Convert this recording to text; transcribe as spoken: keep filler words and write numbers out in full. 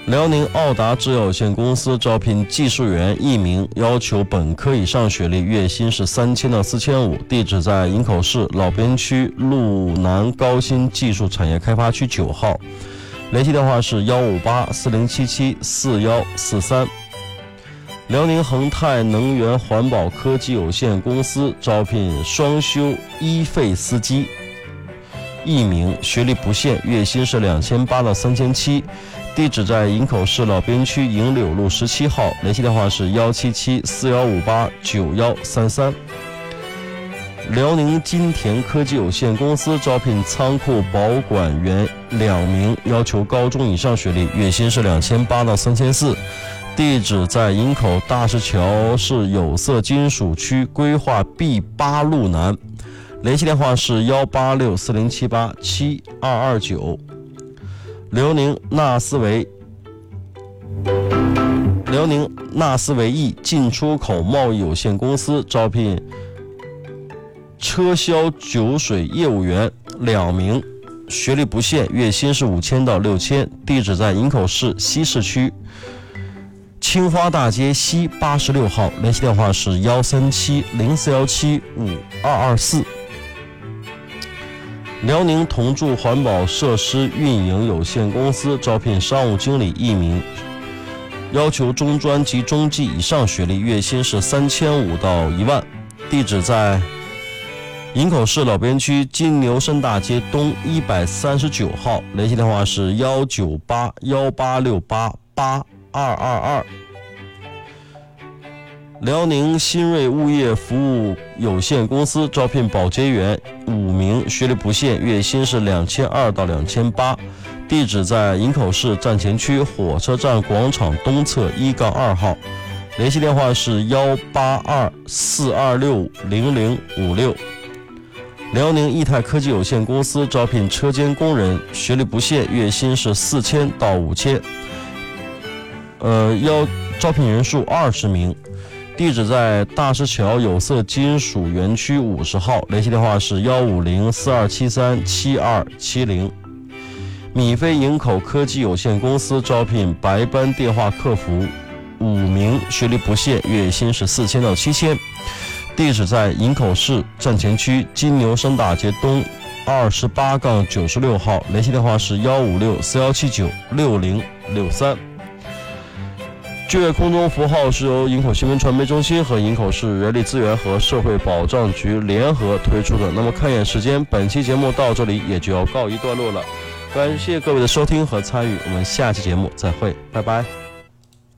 辽宁奥达制药有限公司招聘技术员一名，要求本科以上学历，月薪是三千到四千五，地址在营口市老边区路南高新技术产业开发区九号，联系电话是幺五八四零七七四幺四三。辽宁恒泰能源环保科技有限公司招聘双修一费司机一名，学历不限，月薪是两千八到三千七，地址在营口市老边区银柳路十七号，联系电话是幺七七四幺五八九幺三三。辽宁金田科技有限公司招聘仓库保管员两名，要求高中以上学历，月薪是两千八到三千四，地址在营口大石桥市有色金属区规划 B 八 路南，联系电话是幺八六四零七八七二二九。辽宁纳斯维辽宁纳斯维易进出口贸易有限公司招聘车销酒水业务员两名，学历不限，月薪是五千到六千，地址在营口市西市区青花大街西八十六号，联系电话是幺三七零四幺七五二二四。辽宁同筑环保设施运营有限公司招聘商务经理一名，要求中专及中技以上学历，月薪是三千五到一万，地址在营口市老边区金牛山大街东一百三十九号，联系电话是幺九八幺八六八八二二二。辽宁新锐物业服务有限公司招聘保洁员五名，学历不限，月薪是两千二到两千八，地址在营口市站前区火车站广场东侧一杠二号，联系电话是幺八二四二六零零五六。辽宁易泰科技有限公司招聘车间工人，学历不限，月薪是四千到五千，呃，要招聘人数二十名，地址在大石桥有色金属园区五十号，联系电话是幺五零四二七三七二七零。米飞营口科技有限公司招聘白班电话客服五名，学历不限，月薪是四千到七千，地址在营口市站前区金牛山大街东二十八杠九十六号，联系电话是幺五六四幺七九六零六三。就业空中符号是由营口新闻传媒中心和营口市人力资源和社会保障局联合推出的。那么看一眼时间，本期节目到这里也就要告一段落了，感谢各位的收听和参与，我们下期节目再会，拜拜。